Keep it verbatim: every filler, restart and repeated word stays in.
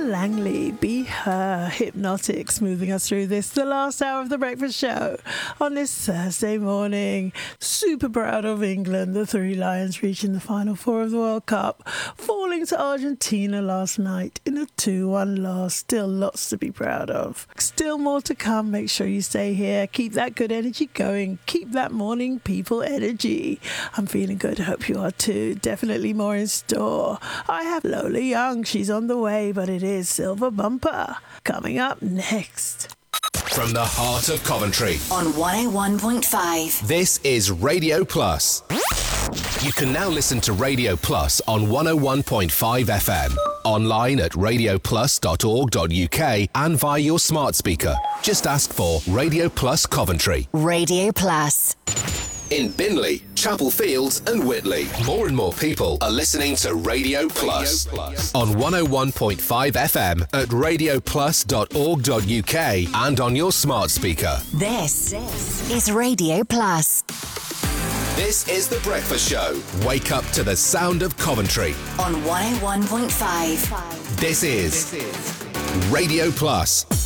Langley, Be Her, Hypnotics, moving us through this, the last hour of the breakfast show on this Thursday morning. Super proud of England, the Three Lions reaching the final four of the World Cup, falling to Argentina last night in a two one loss. Still lots to be proud of. Still more to come. Make sure you stay here. Keep that good energy going. Keep that morning people energy. I'm feeling good. Hope you are too. Definitely more in store. I have Lola Young. She's on the way, but it is Silver Bumper coming up next. From the heart of Coventry on one oh one point five. This is Radio Plus. You can now listen to Radio Plus on one oh one point five F M, online at radio plus dot org dot U K and via your smart speaker. Just ask for Radio Plus Coventry. Radio Plus. In Binley, Chapel Fields and Whitley, more and more people are listening to Radio Plus, Radio Plus. On one oh one point five F M at radio plus dot org dot U K and on your smart speaker. This, this is Radio Plus. This is The Breakfast Show. Wake up to the sound of Coventry. On one oh one point five. This is, this is Radio Plus.